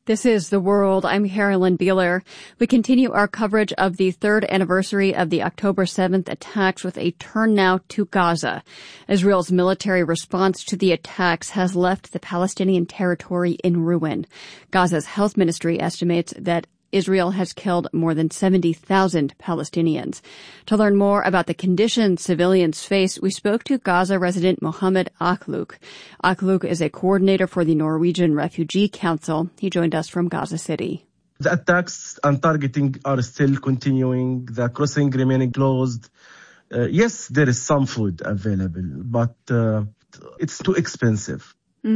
This is The World. I'm Carolyn Beeler. We continue our coverage of the third anniversary of the October 7th attacks with a turn now to Gaza. Israel's military response to the attacks has left the Palestinian territory in ruin. Gaza's health ministry estimates that Israel has killed more than 70,000 Palestinians. To learn more about the conditions civilians face, we spoke to Gaza resident Mohammed Aklouk. Aklouk is a coordinator for the Norwegian Refugee Council. He joined us from Gaza City. The attacks and targeting are still continuing. The crossing remaining closed. Yes, there is some food available, but it's too expensive.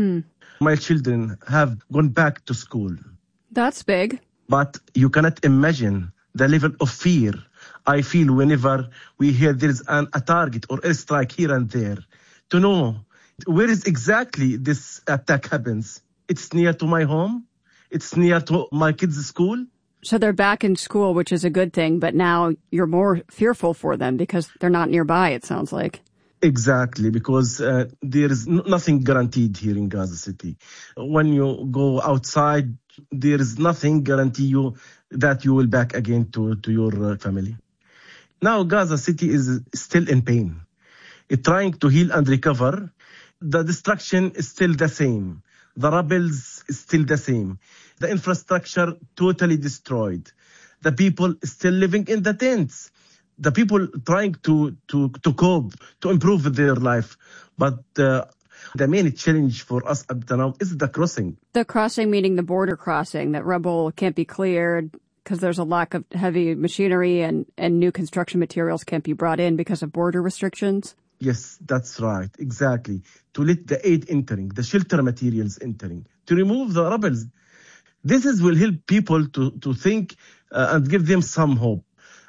My children have gone back to school. That's big. But you cannot imagine the level of fear I feel whenever we hear there is a target or airstrike here and there. To know where is exactly this attack happens. It's near to my home. It's near to my kids' school. So they're back in school, which is a good thing, but now you're more fearful for them because they're not nearby, it sounds like. Exactly, because there is nothing guaranteed here in Gaza City. When you go outside, there is nothing guarantee you that you will back again to your family. Now Gaza City is still in pain. It's trying to heal and recover. The destruction is still the same. The rebels is still the same. The infrastructure totally destroyed. The people still living in the tents. The people trying to cope, to improve their life. But the main challenge for us up to now is the crossing. The crossing meaning the border crossing, that rubble can't be cleared because there's a lack of heavy machinery and new construction materials can't be brought in because of border restrictions? Yes, that's right. Exactly. To let the aid entering, the shelter materials entering, to remove the rebels. This will help people to think and give them some hope.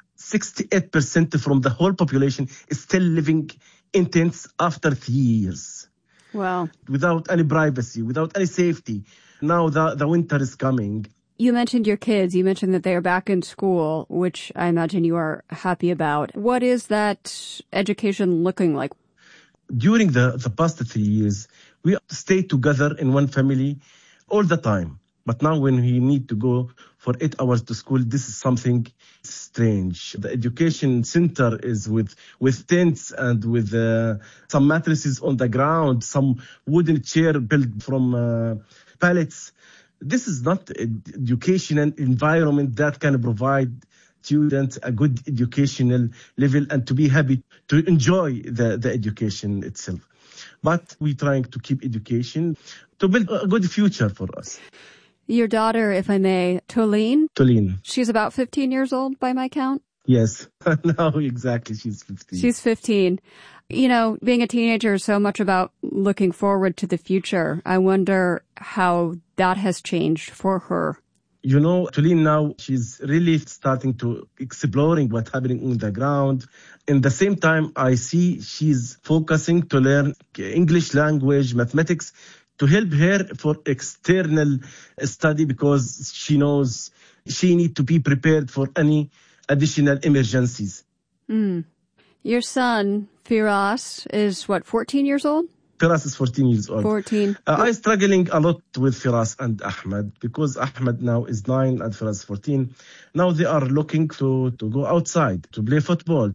68% from the whole population is still living in tents after 3 years. Wow. Without any privacy, without any safety. Now the winter is coming. You mentioned your kids. You mentioned that they are back in school, which I imagine you are happy about. What is that education looking like? During the past 3 years, we stayed together in one family all the time. But now when we need to go for 8 hours to school, this is something strange. The education center is with tents and with some mattresses on the ground, some wooden chair built from pallets. This is not an educational environment that can provide students a good educational level and to be happy to enjoy the education itself. But we're trying to keep education to build a good future for us. Your daughter, if I may, Tolene? Tolene. She's about 15 years old by my count? Yes. No, exactly. She's 15. She's 15. You know, being a teenager is so much about looking forward to the future. I wonder how that has changed for her. You know, Tolene now, she's really starting to exploring what's happening on the ground. In the same time, I see she's focusing to learn English language, mathematics, to help her for external study because she knows she needs to be prepared for any additional emergencies. Your son, Firas, is 14 years old? Firas is 14 years old. 14. I'm struggling a lot with Firas and Ahmed because Ahmed now is 9 and Firas 14. Now they are looking to go outside, to play football.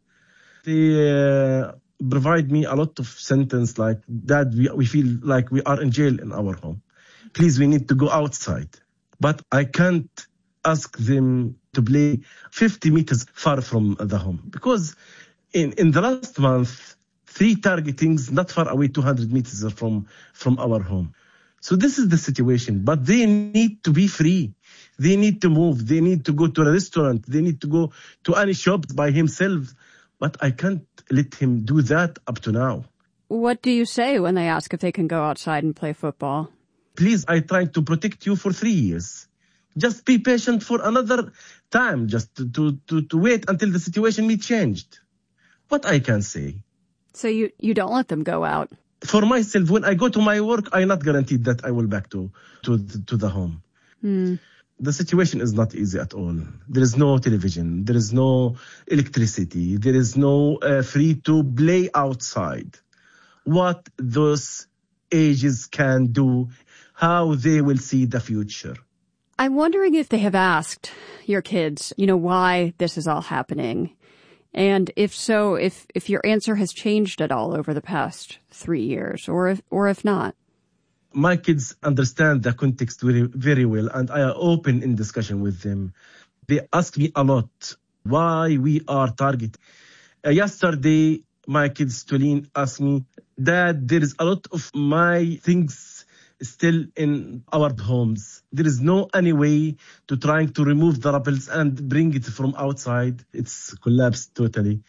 They provide me a lot of sentence like, Dad, we feel like we are in jail in our home. Please, we need to go outside. But I can't ask them to play 50 meters far from the home. Because in the last month, 3 targetings not far away, 200 meters from our home. So this is the situation. But they need to be free. They need to move. They need to go to a restaurant. They need to go to any shop by himself. But I can't let him do that up to now. What do you say when they ask if they can go outside and play football? Please, I tried to protect you for 3 years. Just be patient for another time, just to wait until the situation be changed. What I can say. So you don't let them go out? For myself, when I go to my work, I'm not guaranteed that I will back to the home. The situation is not easy at all. There is no television. There is no electricity. There is no free to play outside. What those ages can do, how they will see the future. I'm wondering if they have asked your kids, why this is all happening. And if so, if your answer has changed at all over the past 3 years, or if not. My kids understand the context very, very well, and I am open in discussion with them. They ask me a lot why we are targeted. Yesterday, my kids, Tulin, asked me, Dad, there is a lot of my things still in our homes. There is no any way to trying to remove the rappels and bring it from outside. It's collapsed totally.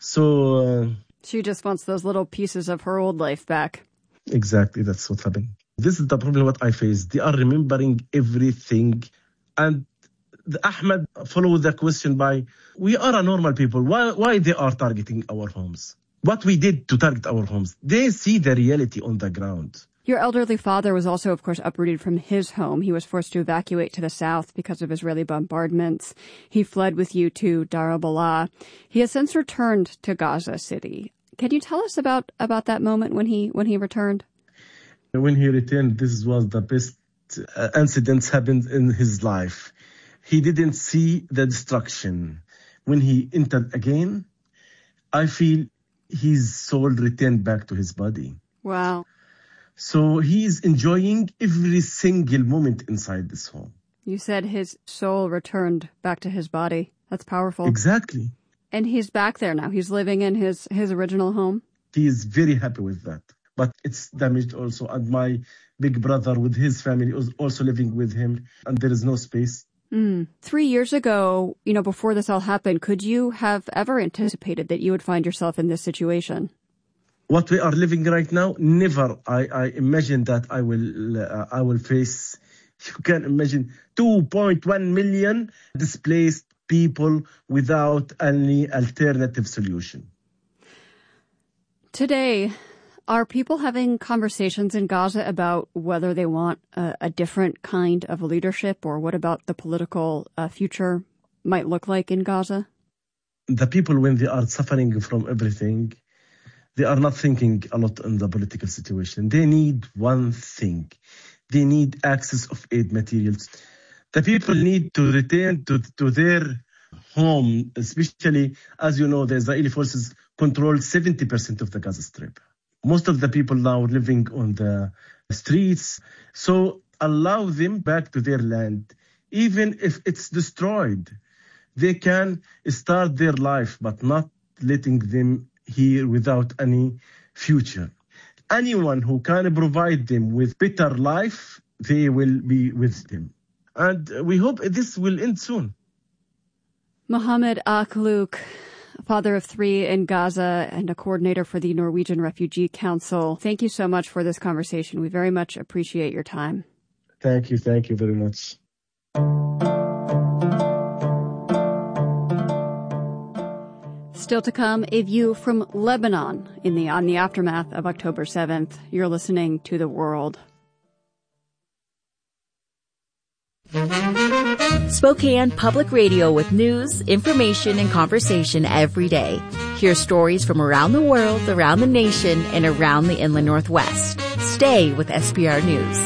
So she just wants those little pieces of her old life back. Exactly, that's what happened. This is the problem what I face. They are remembering everything. And Ahmed followed the question by, we are a normal people. Why they are targeting our homes? What we did to target our homes? They see the reality on the ground. Your elderly father was also, of course, uprooted from his home. He was forced to evacuate to the south because of Israeli bombardments. He fled with you to Dar al-Balah. He has since returned to Gaza City. Can you tell us about that moment when he returned? When he returned, this was the best incidents happened in his life. He didn't see the destruction. When he entered again, I feel his soul returned back to his body. Wow. So he is enjoying every single moment inside this home. You said his soul returned back to his body. That's powerful. Exactly. And he's back there now. He's living in his original home. He is very happy with that. But it's damaged also. And my big brother with his family is also living with him. And there is no space. 3 years ago, before this all happened, could you have ever anticipated that you would find yourself in this situation? What we are living right now, never. I imagine that I will face. You can imagine 2.1 million displaced people without any alternative solution. Today, are people having conversations in Gaza about whether they want a different kind of leadership, or what about the political future might look like in Gaza? The people, when they are suffering from everything, they are not thinking a lot on the political situation. They need one thing. They need access of aid materials. The people need to return to their home, especially, as you know, the Israeli forces control 70% of the Gaza Strip. Most of the people now are living on the streets. So allow them back to their land. Even if it's destroyed, they can start their life, but not letting them here without any future. Anyone who can provide them with better life, they will be with them. And we hope this will end soon. Mohammed Akhlouk, father of 3 in Gaza and a coordinator for the Norwegian Refugee Council. Thank you so much for this conversation. We very much appreciate your time. Thank you very much. Still to come, a view from Lebanon on the aftermath of October 7th. You're listening to The World. Spokane Public Radio with news, information, and conversation every day. Hear stories from around the world, around the nation, and around the Inland Northwest. Stay with SPR News.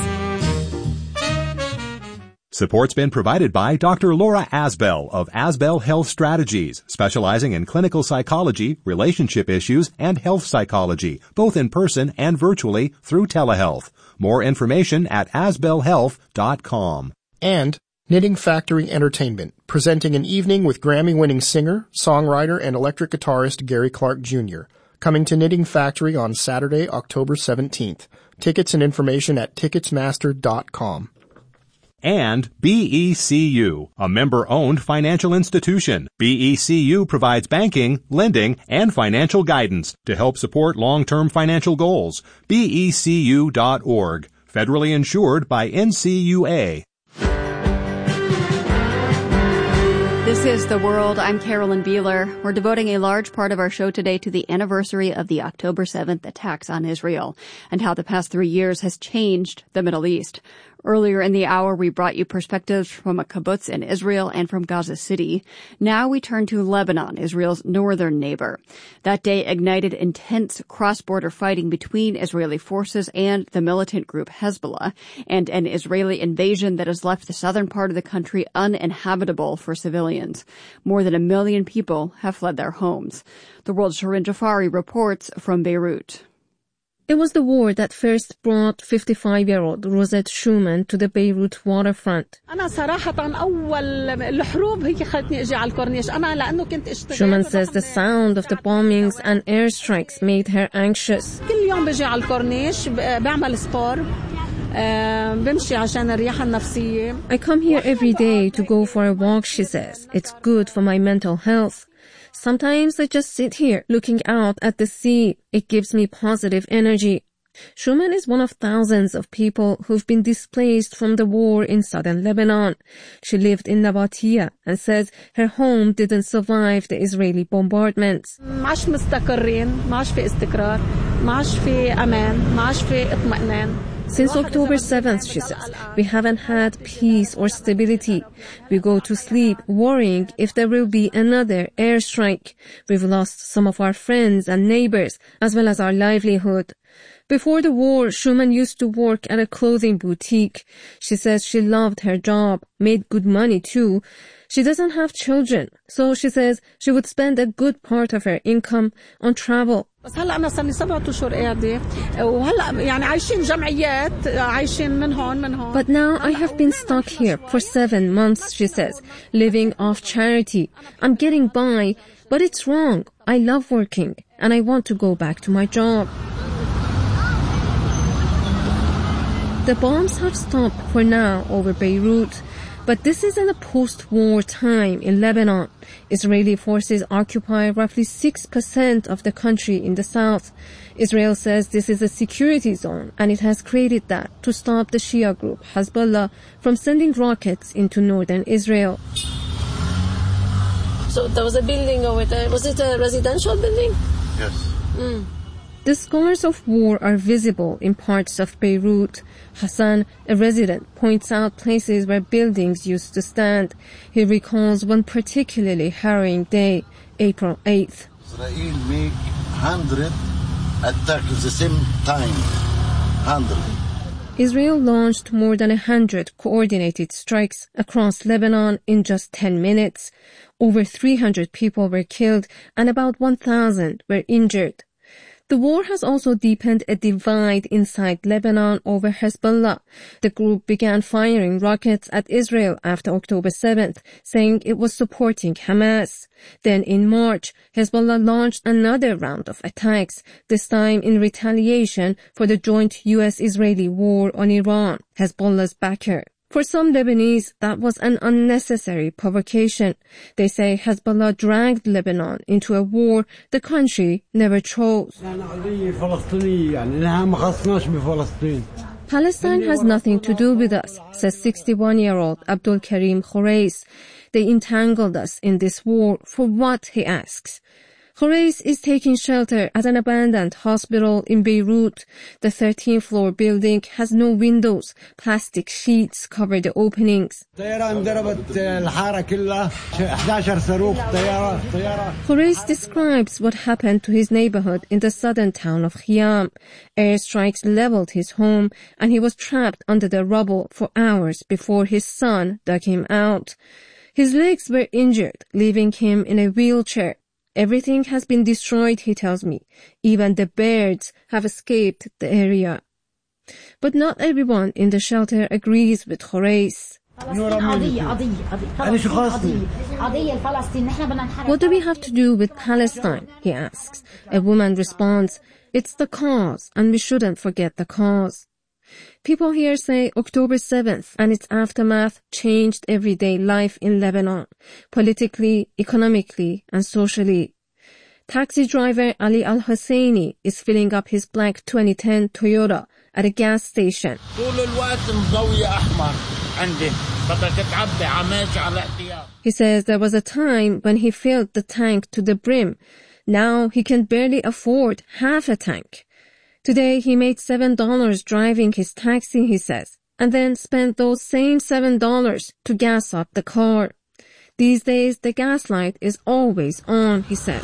Support's been provided by Dr. Laura Asbell of Asbell Health Strategies, specializing in clinical psychology, relationship issues, and health psychology, both in person and virtually through telehealth. More information at asbellhealth.com. And Knitting Factory Entertainment, presenting an evening with Grammy-winning singer, songwriter, and electric guitarist Gary Clark Jr., coming to Knitting Factory on Saturday, October 17th. Tickets and information at ticketsmaster.com. And BECU, a member-owned financial institution. BECU provides banking, lending, and financial guidance to help support long-term financial goals. BECU.org. Federally insured by NCUA. This is The World. I'm Carolyn Beeler. We're devoting a large part of our show today to the anniversary of the October 7th attacks on Israel and how the past 3 years has changed the Middle East. Earlier in the hour, we brought you perspectives from a kibbutz in Israel and from Gaza City. Now we turn to Lebanon, Israel's northern neighbor. That day ignited intense cross-border fighting between Israeli forces and the militant group Hezbollah, and an Israeli invasion that has left the southern part of the country uninhabitable for civilians. More than 1 million people have fled their homes. The World's Shirin Jafari reports from Beirut. It was the war that first brought 55-year-old Rosette Schumann to the Beirut waterfront. Schumann says the sound of the bombings and airstrikes made her anxious. I come here every day to go for a walk, she says. It's good for my mental health. Sometimes I just sit here looking out at the sea. It gives me positive energy. Schumann is one of thousands of people who've been displaced from the war in southern Lebanon. She lived in Nabatea and says her home didn't survive the Israeli bombardments. Since October 7th, she says, we haven't had peace or stability. We go to sleep worrying if there will be another airstrike. We've lost some of our friends and neighbors, as well as our livelihood. Before the war, Schumann used to work at a clothing boutique. She says she loved her job, made good money too. She doesn't have children, so she says she would spend a good part of her income on travel. But now I have been stuck here for 7 months, she says, living off charity. I'm getting by, but it's wrong. I love working, and I want to go back to my job. The bombs have stopped for now over Beirut, but this is in a post-war time in Lebanon. Israeli forces occupy roughly 6% of the country in the south. Israel says this is a security zone, and it has created that to stop the Shia group Hezbollah from sending rockets into northern Israel. So there was a building over there. Was it a residential building? Yes. The scars of war are visible in parts of Beirut. Hassan, a resident, points out places where buildings used to stand. He recalls one particularly harrowing day, April 8th. Israel make 100 attacks at the same time. 100. Israel launched more than 100 coordinated strikes across Lebanon in just 10 minutes. Over 300 people were killed and about 1,000 were injured. The war has also deepened a divide inside Lebanon over Hezbollah. The group began firing rockets at Israel after October 7th, saying it was supporting Hamas. Then in March, Hezbollah launched another round of attacks, this time in retaliation for the joint U.S.-Israeli war on Iran, Hezbollah's backer. For some Lebanese, that was an unnecessary provocation. They say Hezbollah dragged Lebanon into a war the country never chose. Palestine has nothing to do with us, says 61-year-old Abdul Karim Khoreis. They entangled us in this war. For what, he asks. Khoreis is taking shelter at an abandoned hospital in Beirut. The 13th floor building has no windows. Plastic sheets cover the openings. Khoreis describes what happened to his neighborhood in the southern town of Khiam. Airstrikes leveled his home, and he was trapped under the rubble for hours before his son dug him out. His legs were injured, leaving him in a wheelchair. Everything has been destroyed, he tells me. Even the birds have escaped the area. But not everyone in the shelter agrees with Khoreis. What do we have to do with Palestine, he asks. A woman responds, it's the cause, and we shouldn't forget the cause. People here say October 7th and its aftermath changed everyday life in Lebanon, politically, economically, and socially. Taxi driver Ali Al-Husseini is filling up his black 2010 Toyota at a gas station. He says there was a time when he filled the tank to the brim. Now he can barely afford half a tank. Today he made $7 driving his taxi, he says, and then spend those same $7 to gas up the car. These days, the gas light is always on, he says.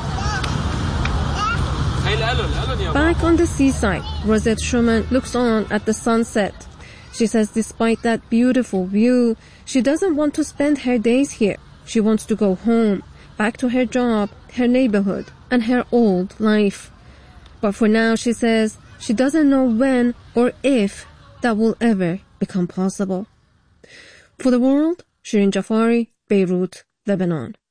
Back on the seaside, Rosette Schumann looks on at the sunset. She says despite that beautiful view, she doesn't want to spend her days here. She wants to go home, back to her job, her neighborhood, and her old life. But for now, she says, she doesn't know when or if that will ever become possible. For the world, Shirin Jafari, Beirut, Lebanon.